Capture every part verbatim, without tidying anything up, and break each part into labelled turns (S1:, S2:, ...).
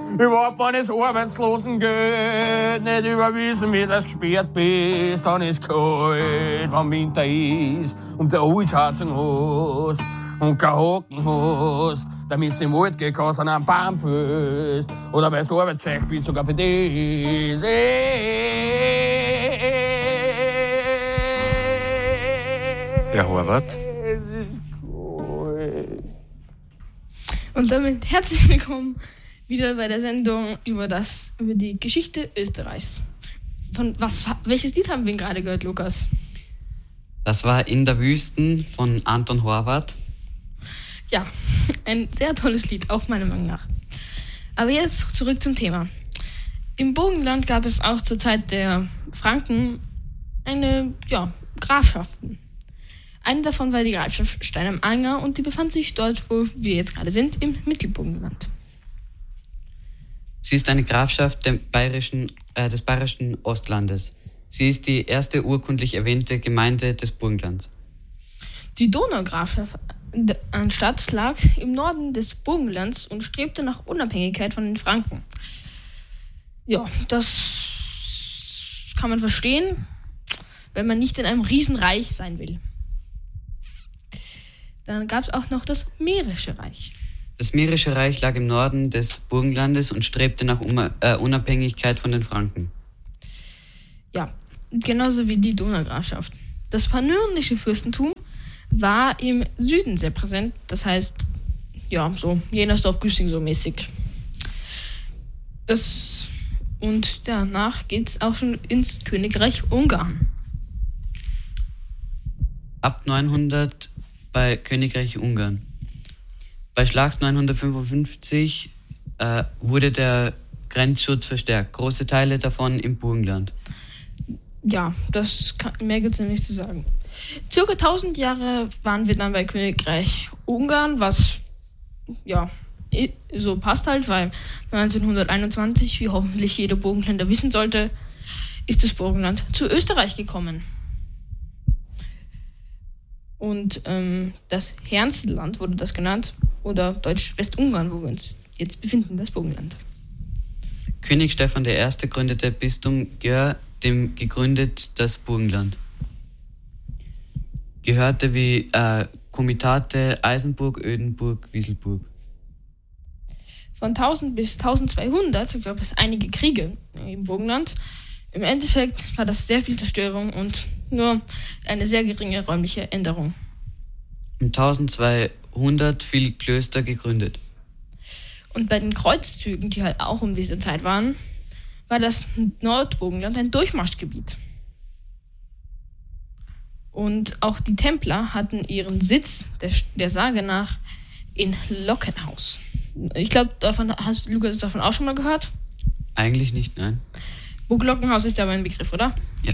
S1: Überhaupt, wenn es Arbeitslosen geht, nicht überwiesen, wie das gesperrt bist, dann ist kalt, wenn Winter ist und der Holzheizung hast und kein Haken hast, damit du im Wald gehen kannst, an einem Baum fällst oder weil du arbeitsscheu bist, sogar für dich.
S2: Herr Horvath.
S3: Und damit herzlich willkommen wieder bei der Sendung über das über die Geschichte Österreichs. Von was welches Lied haben wir gerade gehört, Lukas?
S4: Das war In der Wüsten von Anton Horvath.
S3: Ja, ein sehr tolles Lied, auch meiner Meinung nach. Aber jetzt zurück zum Thema. Im Burgenland gab es auch zur Zeit der Franken eine, ja, Grafschaften. Eine davon war die Grafschaft Stein am Anger und die befand sich dort, wo wir jetzt gerade sind, im Mittelburgenland.
S4: Sie ist eine Grafschaft dem bayerischen, äh, des bayerischen Ostlandes. Sie ist die erste urkundlich erwähnte Gemeinde des Burgenlands.
S3: Die Donaugrafschaft Stadt lag im Norden des Burgenlands und strebte nach Unabhängigkeit von den Franken. Ja, das kann man verstehen, wenn man nicht in einem Riesenreich sein will. Dann gab es auch noch das Mährische Reich.
S4: Das Mährische Reich lag im Norden des Burgenlandes und strebte nach um, äh, Unabhängigkeit von den Franken.
S3: Ja, genauso wie die Donaugrafschaft. Das pannonische Fürstentum war im Süden sehr präsent, das heißt, ja, so Jennersdorf-Güssing so mäßig. Das, und danach geht es auch schon ins Königreich Ungarn.
S4: Ab neunhundert bei Königreich Ungarn. Bei Schlacht neunhundertfünfundfünfzig äh, wurde der Grenzschutz verstärkt, große Teile davon im Burgenland.
S3: Ja, das kann, mehr gibt es ja nicht zu sagen. Circa tausend Jahre waren wir dann bei Königreich Ungarn, was ja so passt halt, weil neunzehnhunderteinundzwanzig, wie hoffentlich jeder Burgenländer wissen sollte, ist das Burgenland zu Österreich gekommen. Und ähm, das Herrenland wurde das genannt, oder Deutsch Westungarn, wo wir uns jetzt befinden, das Burgenland.
S4: König Stephan der Erste gründete Bistum Győr, dem gegründet das Burgenland. Gehörte wie äh, Komitate Eisenburg, Ödenburg, Wieselburg.
S3: Von tausend bis tausendzweihundert gab es einige Kriege im Burgenland. Im Endeffekt war das sehr viel Zerstörung und nur eine sehr geringe räumliche Änderung.
S4: Um tausendzweihundert viel Klöster gegründet.
S3: Und bei den Kreuzzügen, die halt auch um diese Zeit waren, war das Nordburgenland ein Durchmarschgebiet. Und auch die Templer hatten ihren Sitz, der, der Sage nach, in Lockenhaus. Ich glaube, davon hast du, Lukas, davon auch schon mal gehört?
S4: Eigentlich nicht, nein.
S3: Burg Lockenhaus ist aber ein Begriff, oder?
S4: Ja.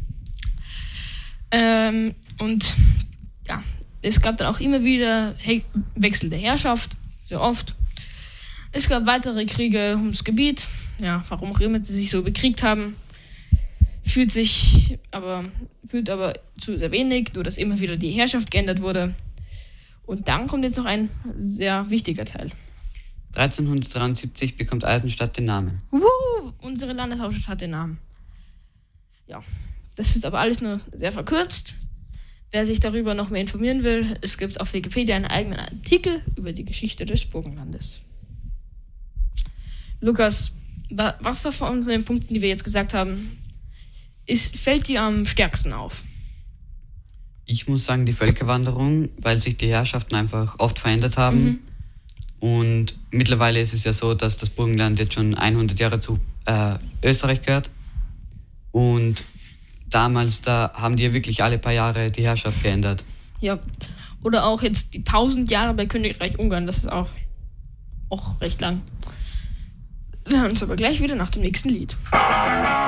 S3: Ähm, und ja, es gab dann auch immer wieder He- Wechsel der Herrschaft, sehr oft. Es gab weitere Kriege ums Gebiet, ja, warum auch immer sie sich so bekriegt haben. Führt sich aber, führt aber zu sehr wenig, nur dass immer wieder die Herrschaft geändert wurde. Und dann kommt jetzt noch ein sehr wichtiger Teil.
S4: dreizehnhundertdreiundsiebzig bekommt Eisenstadt den Namen.
S3: Wuhu, unsere Landeshauptstadt hat den Namen. Ja, das ist aber alles nur sehr verkürzt. Wer sich darüber noch mehr informieren will, es gibt auf Wikipedia einen eigenen Artikel über die Geschichte des Burgenlandes. Lukas, was davon von den Punkten, die wir jetzt gesagt haben, ist, fällt dir am stärksten auf?
S4: Ich muss sagen, die Völkerwanderung, weil sich die Herrschaften einfach oft verändert haben. Mhm. Und mittlerweile ist es ja so, dass das Burgenland jetzt schon hundert Jahre zu äh, Österreich gehört. Und damals, da haben die ja wirklich alle paar Jahre die Herrschaft geändert.
S3: Ja, oder auch jetzt die tausend Jahre bei Königreich Ungarn, das ist auch, auch recht lang. Wir hören uns aber gleich wieder nach dem nächsten Lied.